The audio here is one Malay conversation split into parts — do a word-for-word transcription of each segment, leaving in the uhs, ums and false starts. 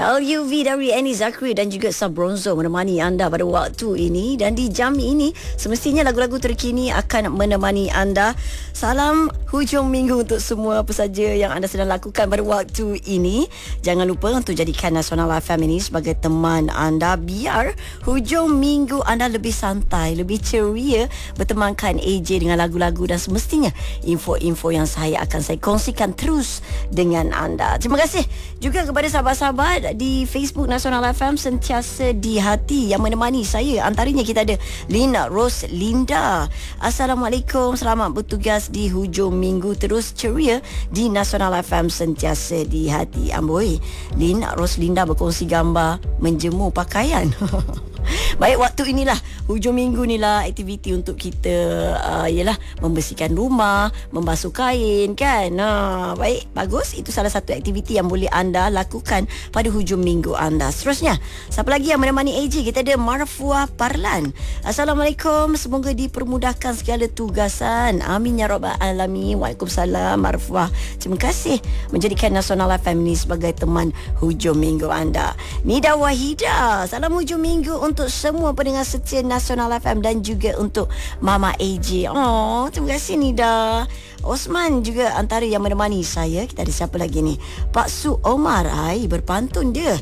L U V dari Annie Zakri dan juga Sabronzo menemani anda pada waktu ini. Dan di jam ini semestinya lagu-lagu terkini akan menemani anda. Salam hujung minggu untuk semua pesaja yang anda sedang lakukan pada waktu ini. Jangan lupa untuk jadikan Nasional F M ini sebagai teman anda, biar hujung minggu anda lebih santai, lebih ceria, bertemankan A J dengan lagu-lagu dan semestinya info-info yang saya akan saya kongsikan terus dengan anda. Terima kasih juga kepada sahabat-sahabat di Facebook Nasional F M sentiasa di hati yang menemani saya. Antaranya kita ada Lina Ros Linda. Assalamualaikum, selamat bertugas di hujung minggu, terus ceria di Nasional F M sentiasa di hati. Amboi, Lina Ros Linda berkongsi gambar menjemur pakaian. Baik, waktu inilah hujung minggu ni lah aktiviti untuk kita uh, ialah membersihkan rumah, membasuh kain kan. Ha, baik, bagus. Itu salah satu aktiviti yang boleh anda lakukan pada hujung minggu anda. Seterusnya, siapa lagi yang menemani A J? Kita ada Marfuah Parlan. Assalamualaikum, semoga dipermudahkan segala tugasan. Amin ya rabbal alamin. Waalaikumsalam Marfuah. Terima kasih menjadikan Nasional F M ini sebagai teman hujung minggu anda. Nida Wahida, salam hujung minggu untuk semua pendengar setia Nasional F M dan juga untuk Mama A J. Oh, terima kasih Nida. Osman juga antara yang menemani saya. Kita ada siapa lagi ni? Pak Su Omar. Hai, berpantun dia.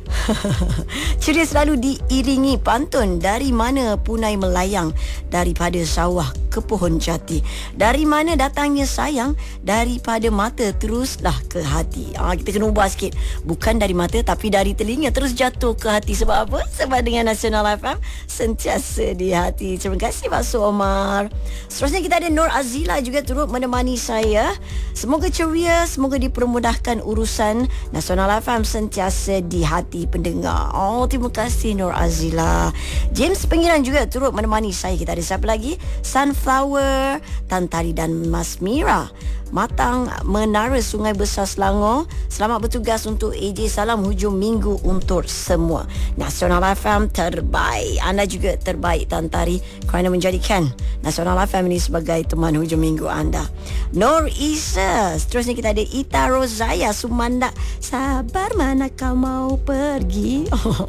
Ceria selalu diiringi pantun. Dari mana punai melayang? Daripada sawah ke pohon jati. Dari mana datangnya sayang? Daripada mata teruslah ke hati. Ah, kita kena ubah sikit. Bukan dari mata tapi dari telinga terus jatuh ke hati. Sebab apa? Sebab dengan Nasional F M sentiasa di hati. Terima kasih Pak Su Omar. Seterusnya kita ada Nur Azila juga turut menemani saya. Semoga ceria, semoga dipermudahkan urusan. Nasional F M sentiasa di hati pendengar. Oh, terima kasih Nur Azila. James Pengiran juga turut menemani saya. Kita ada siapa lagi? Sunflower, Tantari dan Mas Mira. Matang Menara Sungai Besar Selangor. Selamat bertugas untuk A J. Salam hujung minggu untuk semua. Nasional F M terbaik. Anda juga terbaik Tantari kerana menjadikan Nasional F M ini sebagai teman hujung minggu anda. Nur Isa. Seterusnya kita ada Ita Rozaya Sumanda. Sabar mana kau mau pergi.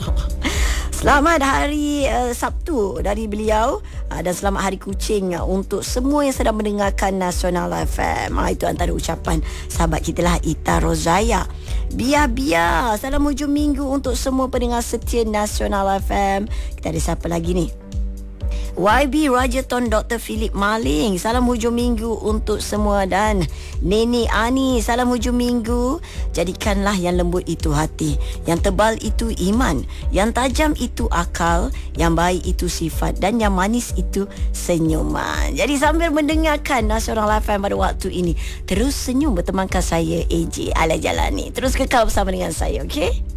Selamat hari uh, Sabtu dari beliau uh, dan selamat hari kucing uh, untuk semua yang sedang mendengarkan Nasional F M. Uh, itu antara ucapan sahabat kita lah, Ita Rozaya. Bia-bia, salam hujung minggu untuk semua pendengar setia Nasional F M. Kita ada siapa lagi ni? Y B Rajaton Doktor Philip Maling. Salam hujung minggu untuk semua. Dan Neni Ani, salam hujung minggu. Jadikanlah yang lembut itu hati, yang tebal itu iman, yang tajam itu akal, yang baik itu sifat, dan yang manis itu senyuman. Jadi sambil mendengarkan Nasional F M pada waktu ini, terus senyum bertemankan saya A J Ala Jalani. Terus kekal bersama dengan saya, okey?